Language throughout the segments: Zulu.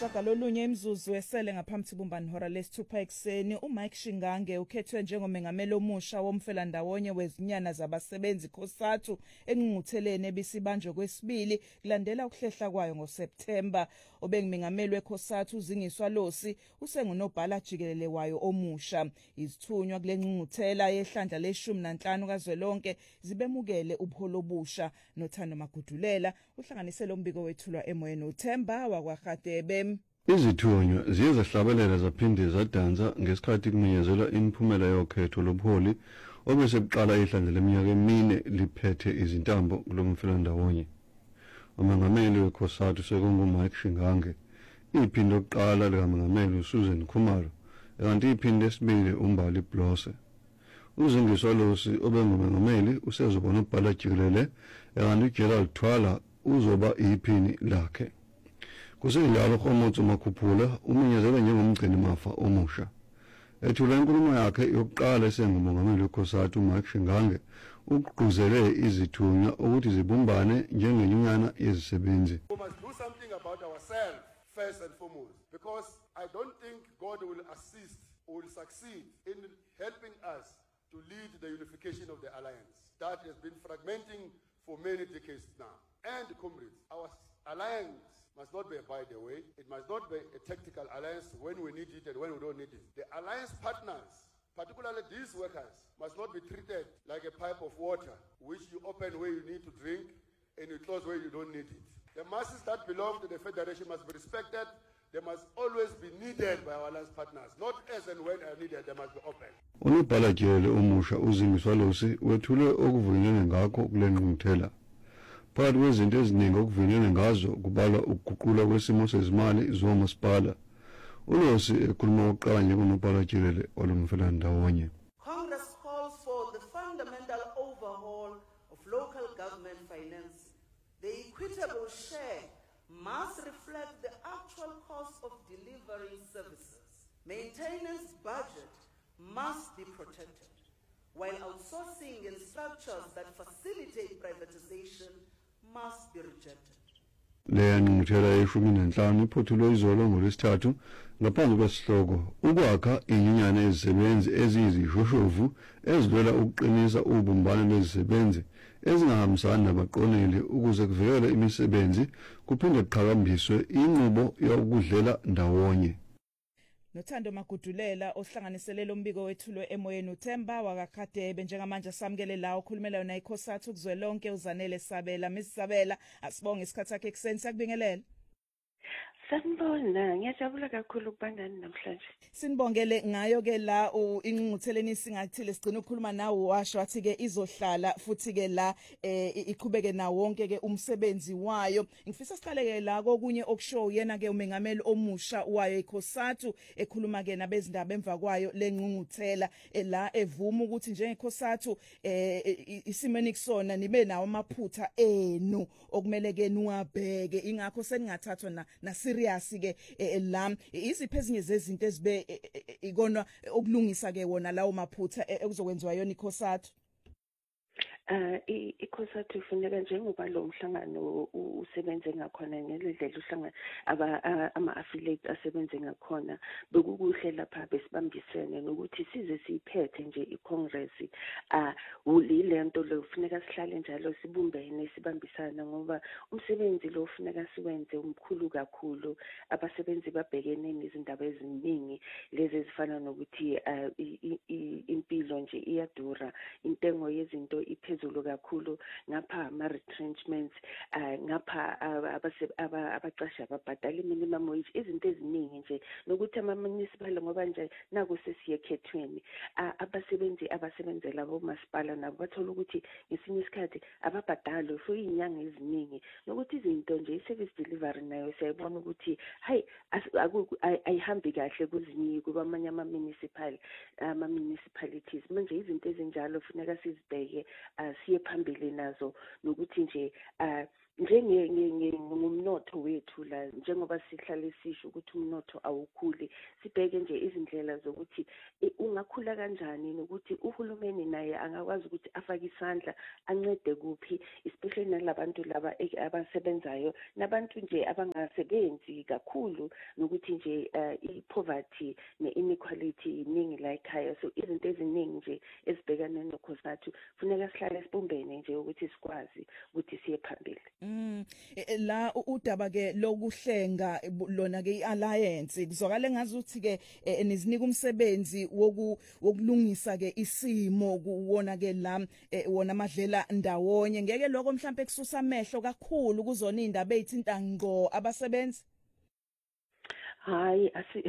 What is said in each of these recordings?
Neshagalolunye imizuzu esele ngaphambi sibumbani hora lesithupha ekseni uMike Shingange ukhethwe njengomengameli omusha womfelandawonye wezinyana zabasebenzi COSATU engqungqutheleni ebisibanjwe kwesibili kulandela ukuhlehla kwayo ngoSeptember. Obengumengameli weCOSATU uZingiswa Losi usengunobhala jikelele wayo omusha. Izithunywa kule ngqungquthela yehlandla le-15 kazwelonke zibemukele ubuholo obusha. Nothando Magudulela uhlanganisele umbiko wethulwa emoyeni uThemba wakwaGadebe. Izithunywa ziye zahlabelela zaphinde zadansa ngesikhathi kumenyezelwa imiphumela yokhetho lobuholi obese kuqala ihlandla leminyaka emine liphethe izintambo kulomfelandawonye. Umengameli weCOSATU sekunguMike Shingange, iphindi lokuqala likaMengameli uSusan Khumalo, kanti iphindi lesibili uMbali Blose. UZingiswa Losi obengumengameli usezoba nobhala jikelele, kanti uGerald Thwala uzoba iphini lakhe. Kusenjalo uMotso Makhuphula umenyezelwe njengomgcini mafa omusha. Ethula inkulumo yakhe yokuqala esengumongameli weCOSATU uMike Shingange ugqugquzele izithunywa ukuthi zibumbane njengenyunyana yezisebenzi. We must do something about ourselves first and foremost, because I don't think God will assist or will succeed in helping us to lead the unification of the alliance that has been fragmenting for many decades now. And comrades, our alliance must not be by the way. It must not be a tactical alliance when we need it and when we don't need it. The alliance partners, particularly these workers, must not be treated like a pipe of water, which you open where you need to drink and you close where you don't need it. The masses that belong to the Federation must be respected. They must always be needed by our alliance partners, not as and when are needed, they must be open. Unobhala jikelele omusha uZingiswa Losi wethule okuvunyelwe ngakho kule ngqungquthela. Phakathi kwezinto eziningi okuvunyelwe ngazo kubalwa ukuguqulwa kwesimo sezimali zomasipala. uLosi ekhuluma oqala njengonobhala jikelele walomfelandawonye. Congress calls for the fundamental overhaul of local government finance. The equitable share must reflect the actual cost of delivering services. Maintenance budget must be protected, while outsourcing and structures that facilitate privatization must be rejected. Le ngqungquthela ye-15 iphothulwe izolo ngoLwesithathu ngaphansi kwesihloko ukwakha inyunyana yezisebenzi eziyizishoshovu ezilwela ukuqinisa ubumbano lwezisebenzi ezingahambisani nabaqoneli ukuze kuvikelwe imisebenzi kuphinde kuqhakambiswe inqubo yokudlela ndawonye. Nothando Magudulela ohlanganisele umbiko wethulwe emoyeni uThemba wakwaGadebe. Njengamanje samukele la ukhulumela yona iCOSATU kuzwelonke uZanele Sabela. Miss Sabela, asibonge isikhathi sakhe ekseni, sakubingelela. Sanibona, ngiyajabula kakhulu ukubangani namhlanje. Sinibongele ngayo ke la ingqungqutheleni singathile sigcina ukukhuluma nawe washo wathi ke izohlala futhi ke la iqhubeke na wonke ke umsebenzi wayo. Ngifisa siqale ke la kokunye okushow yena ke umengameli omusha wayo iCOSATU ekhuluma ke nabezindaba emva kwayo lengqungquthela la evuma ukuthi njengeCOSATU isimeni kusona nibe nawo amaphutha enu okumele ke nuwabheke ingakho seningathathwa na serious ke la iziphi ezinye zezinto ezibe ikona okulungisa ke wona lawo maphutha ekuzokwenziwa yona iCOSATU. iCOSATU ifuneka njengoba lo mhlangano usebenze ngakhona ngelendlela uhlangana ama-affiliates asebenze ngakhona bekukuhle lapha besibambisene nokuthi size siyiphethe nje iCongress lento lo ufuneka sihlale njalo sibumbene sibambisana ngoba umsebenzi lo ufuneka siwenze umkhulu kakhulu. Abasebenzi babhekene nezindaba eziningi lezi ezifana nokuthi impilo nje iyadura, intengo yezinto iphezulu kakhulu, ngapha ama-retrenchments, ngapha abaqashi ababhadala i-minimum wage, izinto eziningi nje nokuthi ama-municipal ngoba nje naku sesiyekhethweni abasebenzi abasebenzela abomasipala nabo bathola ukuthi ngesinye isikhathi ababhadalwe for iy'nyanga eziningi nokuthi izinto nje i-service delivery nayo siyayibona ukuthi hayi ayihambi kahle kwamanye ama-municipalities. Manje izinto ezinjalo funeka sizibheke siye phambili nazo nokuthi nje ngumnotho wethu la njengoba sihlale sisho ukuthi umnotho awukhuli sibheke nje izindlela zokuthi ungakhula kanjani nokuthi uhulumeni naye angakwazi ukuthi afake isandla ancede kuphi especially nalabantu laba abasebenzayo nabantu nje abangasebenzi kakhulu nokuthi nje i-poverty ne-inequality iningi la ekhaya so izinto eziningi nje ezibhekana nokhosathu funeka sihlale sibumbene nje ukuthi sikwazi ukuthi siye phambili. La udaba ke lokuhlenga lona ke ialliance kuzwakala ngazuthi ke nizinika umsebenzi wokulungisa ke isimo kuwona ke la wona amadlela ndawonye ngeke lokho mhlambe kususa amehlo kakhulu kuzona indaba ezithinta ngqo abasebenzi. Hayi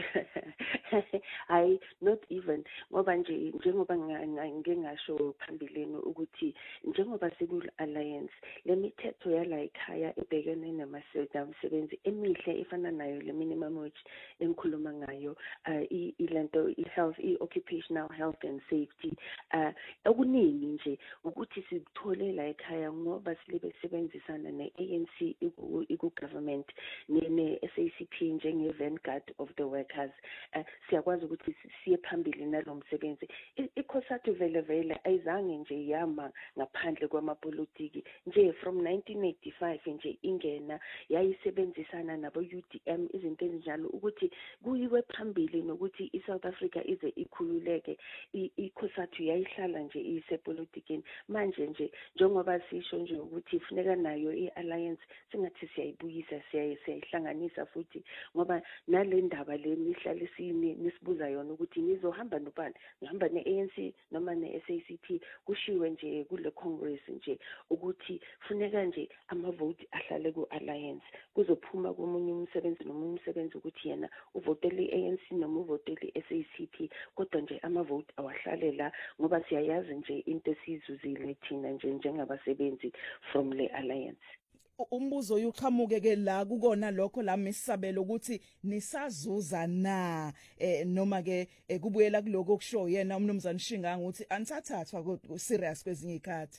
not even ngoba nje njengoba ngingasho phambilini ukuthi njengoba sekul alliance lemithetho yala ekhaya ebhekene namasebenzi emihle efana nayo le minimum wage engikhuluma ngayo ilento i-health i-occupational health and safety okuningi nje ukuthi sikuthole la ekhaya ngoba silibe sebenzisana ne-ANC iku-government ne-SACP njenge-Vanguard of the workers siyakwazi ukuthi siye phambili nalomsebenzi ikhosathu vele ayizange nje yama ngaphandle kwamapolitiki nje from 1985 nje ingena yayisebenzisana nabo UDM izinto ezinjalo ukuthi kuyiwe phambili nokuthi iSouth Africa ize ikhululeke ikhosathu yayihlala nje isepolitikini manje nje njengoba sisho nje ukuthi ifuneka nayo ialliance singathi siyayibuyisa siyayihlanganisa futhi ngoba nale ndaba le nihlale nisibuza yona ukuthi nizohamba nobani ngihamba ne-ANC noma ne-SACP kushiwe nje kule congress nje ukuthi funeka nje amavote ahlale ku-alliance kuzophuma komunye umsebenzi nomunye umsebenzi ukuthi yena uvotele i-ANC noma uvotele i-SACP kodwa nje amavote awahlale la ngoba siyayazi nje into esizuzile thina nje njengabasebenzi from le alliance. Umbuzo uyoqhamuke ke la kukona lokho la misabelo ukuthi nisazuza na noma ke kubuyela kuloko okusho yena umnumzane Shinganga ukuthi anisathathwa serious kwezinye ikhathi.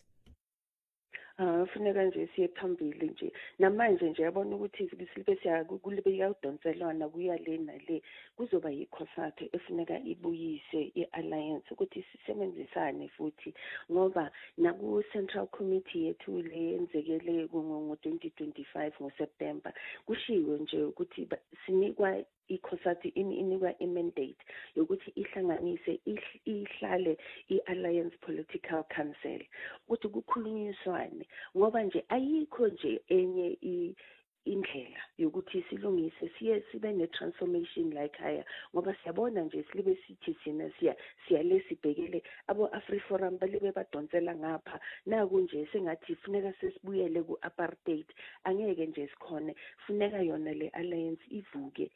Funeka nje siye phambili nje namanje nje yabona ukuthi silibe siyakulibe udonselwana kuya le nale kuzoba yikhosathu efuneka ibuyise ialliance ukuthi sisebenzisane futhi ngoba naku Central Committee yethu le yenzekele ngo-2025 ngoSeptember kushiwe nje ukuthi sinikwa ikhosati inikwa imandate yokuthi ihlanganise ihlale ialliance political council ukuthi kukhulunyiswane ngoba nje ayikho nje enye indlela yokuthi silungise sibe ne-transformation la ekhaya ngoba siyabona nje silibe sithi sina siyale sibhekele abo-AfriForum balibe badonsela ngapha naku nje sengathi funeka sesibuyele ku-apartheid angeke nje sikhone funeka yona le alliance ivuke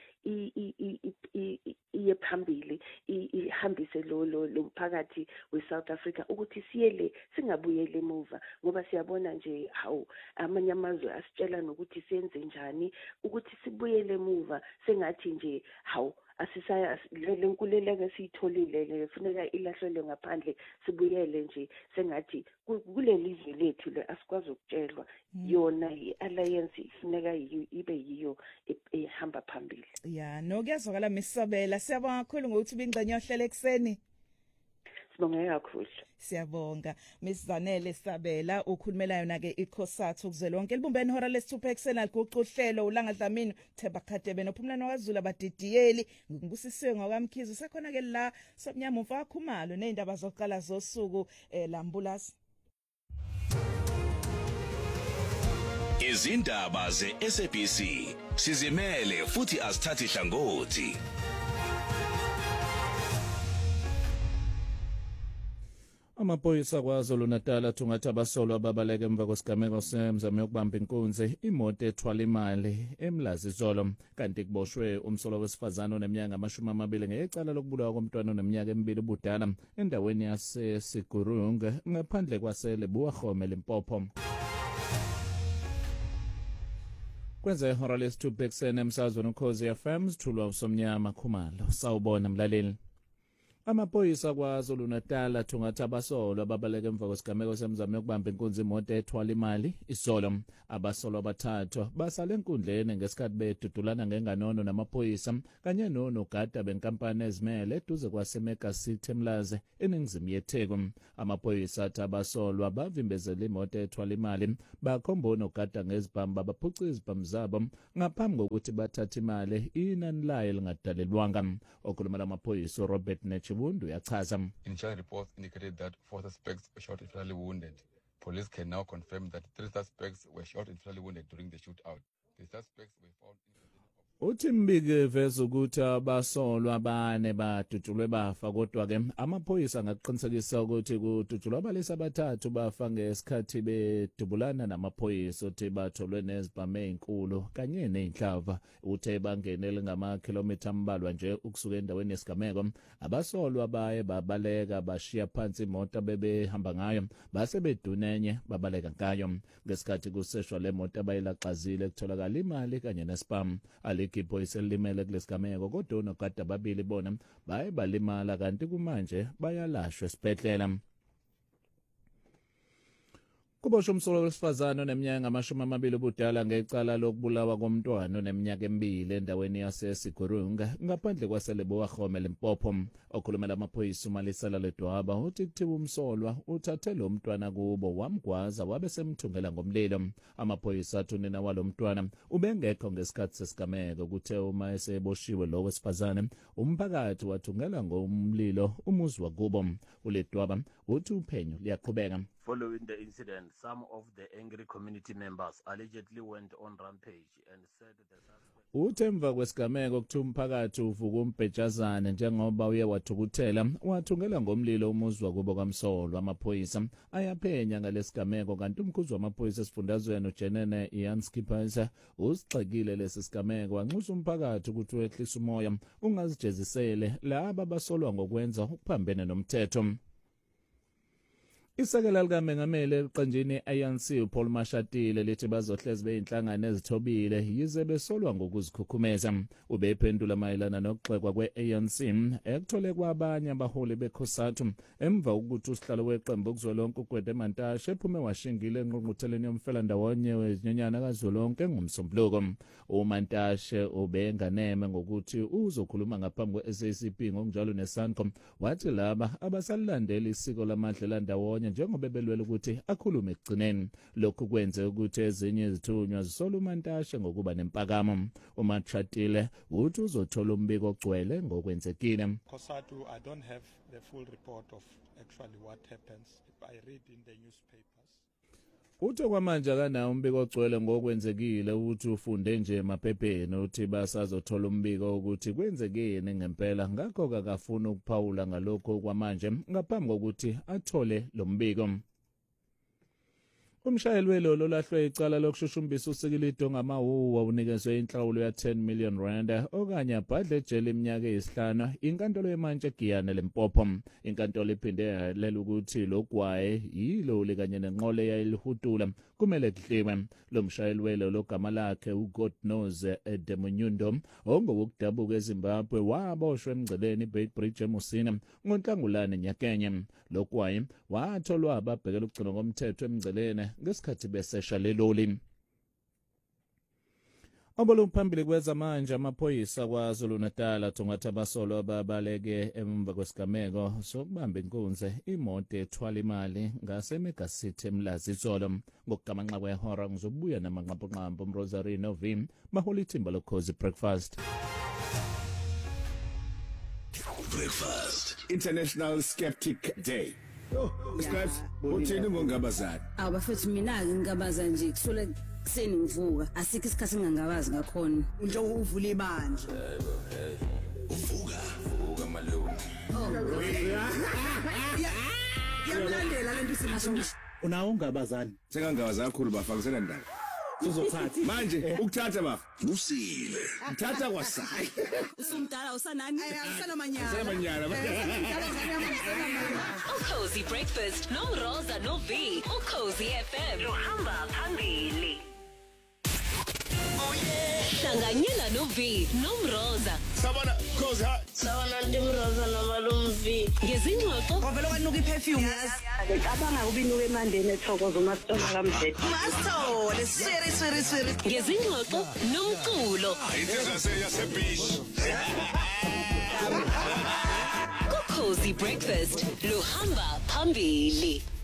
iye phambili ihambise lo mphakathi we-South Africa ukuthi siyele singabuyele emuva ngoba siyabona nje hawu amanye amazwe asitshela nokuthi senze njani ukuthi sibuyele emuva sengathi nje hawu asisaya lenkuleleke siyitholile lefuneka ilahlele ngaphandle sibuyele nje sengathi kuleli izwe lethu le asikwazi ukutshelwa yona ialliance ifuneka ibe yiyo ehamba phambili. Ya nokuyazwakala misabela siyabonga kakhulu ngokuthi bingcenye ohlele ekseni. Sibonga kakhulu. Siyabonga Miss Zanele Sabela ukhulumela yona ke ikhosathu kuzwelonke libumbeni ihora lesithupha ekseni aliguqa uhlelo ulanga Dlamini Themba Khadebe nophumlane waZulu abadidiyeli ngibusisiwe ngokwamkhizo sekhona ke la somnyama umfakhumalo nezindaba zokuqala zosuku lambulasi. Izindaba ze-SABC sizimele futhi asithathi hlangothi. Amaphoyisa kwaZulu-Natal athungatha abasolwa ababaleka emva kwesigameko semizamo yokubamba inkunzi imoto ethwala imali eMlazi Izolo kanti kuboshwe umsolwa wesifazane oneminyaka 20 ngecala lokubulawa komntwana oneminyaka 2 ubudala endaweni yaseSigurung ngaphandle kwaseLebuwagome Limpopo. Kwenze ihora lesithupha ekseni emsazweni uKhozi FM sithulwa usomnyama Khumalo sawubona mlaleli. Amaphoyisa kwaZulu Natal athungatha abasolwa ababaleka emva kwesigameko semizamo yokubamba inkunzi imoto ethwala imali isolo. Abasolwa abathathu basale enkundleni ngesikhathi bedudulana ngenganono namaphoyisa kanye nonogada benkampani ezimele eduze kwaseMega City eMlazi eningizimu yeTheku. Amaphoyisa athi abasolwa bavimbezela imoto ethwala imali bakhomba onogada ngezibhamu babaphuca izibhamu zabo ngaphambi kokuthi bathathe imali inani layo lingadalelwanga. Okhuluma lamaphoyisa Robert Nechibundu uyachaza. Initial reports indicated that 4 suspects were shot and fatally wounded. Police can now confirm that 3 suspects were shot and fatally wounded during the shootout. The suspects were found Uthi Mbike veza ukuthi abasolwa abane badutshulwe bafa kodwa ke amaphoyisa angaqinisekisa ukuthi kudutshulwa abalisa abathathu bafa ngesikhathi bedubulana namaphoyisa uthi batholwe nezibhamu ezinkulu kanye nezinhlava uthe bangenele ngama-kilometer ambalwa nje ukusuka endaweni yesigameko. Abasolwa baye babaleka bashiya phansi imoto bebehamba ngayo base bedunenye babaleka ngayo. Ngesikhathi kuseshwa le moto abayilaxazile kutholakala imali kanye nespam. Iphoyisa elimele kulesigameko kodwa onogada babili bona baye balimala kanti kumanje bayalashwa esibhedlela. Kuboshwa umsolo wesifazane oneminyaka engamashumi ubudala ngecala lokubulawa komntwana oneminyaka 2 endaweni yaseSigurunga ngaphandle kwaseLebowa Limpopo. Okhulumela amaphoyisa uMalisela Ledwaba uthi kuthiwa umsolwa uthathe lo mntwana kubo wamgwaza wabe semthungela ngomlilo. Amaphoyisa athi unina walo mntwana ubengekho ngesikhathi sesigameko kuthe uma eseboshiwe lo wesifazane umphakathi wathungela ngomlilo umuzi wakubo. uLedwaba uthi uphenyo liyaqhubeka. Following the incident, some of the angry community members allegedly went on rampage and said the suspect Uthemva kwesigameko kuthi umphakathi uvuka umbhejazane njengoba uye wathukuthela wathungela ngomlilo umuzi wakubo kaMsolwa. Amaphoyisa ayaphenya ngalesigameko kanti umkhuzi wamaphoyisa esifundazweni uJenene Ianskipasa usixekile lesi sigameko wanxusa umphakathi ukuthi wehlisa umoya ungazijezisele laba basolwa ngokwenza ukuphambene nomthetho. Isekela likaMengameli eliqenjini ANC uPaul Mashatile lithi bazohlezi beyinhlangano ezithobile yize besolwa ngokuzikhukhumeza. Ubephendula mayelana nokuxekwa kwe-ANC ekuthole kwabanye abaholi bekhosathu emva ukuthi usihlalo weqembu kuzwelonke uGwede Mantashe ephume washingile engqungqutheleni yomfelandawonye wezinyonyana kazwelonke ngomsombuluko. uMantashe ubenganeme ngokuthi uzokhuluma ngaphambi kwe-SACP ngokunjalo neSANCOM wathi laba abasalilandela isiko lamadlelandawonye njengoba belwela ukuthi akhulume ekugcineni. Lokhu kwenze ukuthi ezinye izithunywa zisola uMantashe ngokuba nempakamo. uMashatile uthi uzothola umbiko ogcwele ngokwenzekile. COSATU, I don't have the full report of actually what happens. I read in the newspapers. Uthe kwamanje akanawo umbiko ogcwele ngokwenzekile uthi ufunde nje emaphepheni uthi basazothola umbiko ukuthi kwenzekeni ngempela ngakho akafuna ukuphawula ngalokho kwamanje ngaphambi kokuthi athole lo mbiko. Umshayeli welolo lahlwe icala lokushushumbisa usikilito ngamawuwa unikezwe inhlawulo ya 10 million rand okanye abhadle ejele iminyaka eyisihlanu inkantolo yemantshi eGiyane Limpopo. Inkantolo iphinde yalela ukuthi logwaye yiloli kanye nenqole yayilihutula kumele kudliwe. Lo mshayeli welolo gama lakhe uGodnose Demunyundo ongokudabuka eZimbabwe waboshwa emgceleni eBeitbridge eMusina ngoNhlangulane nyakenye. Logwaye watholwa ababhekela ukugcinwa komthetho emgceleni ngesikhathi besesha leloli. Oboluphambili kweza manje amaphoyisa kwaZulu Natal athungatha abasolwa ababaleke emva kwesigameko sokubamba inkunzi imoto ethwala imali ngaseMega City eMlazi izolo. Ngokugamanxa kwehora ngizobuya namanqamponqampo uMrosary noVim baholi ithimba lokhozi breakfast. Breakfast International Skeptic Day. Isikhathi uthini ngongabazana? Abafethu mina ke ngabaza nje kusule kuseni ngivuka asikho isikhathi ngingangabazi ngakhona. Nje uvula ibandla. Uvuka malume. Yalandela lento isimashongisha. Unawo ungabazana. Sengangabaza kakhulu bafakisela ndaba. Uzothatha. Manje ukuthatha bafu. Usile. Uthatha kwasaya. Usumdala usanani? Usanamanyala. Usanamanyala. Ukhozi breakfast no Rosa no V. Ukhozi FM. Lohamba phambili. hlanganyela no V nomroza Sabona goes high. Sabona ndimroza nomalumvi. ngezingxoxo Ovela kwanuka iperfume yazi. Ngicabanga ukubinuka emandeni ethokoza uMasitolo kaMdleti. Masithole siri. ngezingxoxo nomculo Insizwe yaseBeach. Cozy Breakfast luhamba phambili.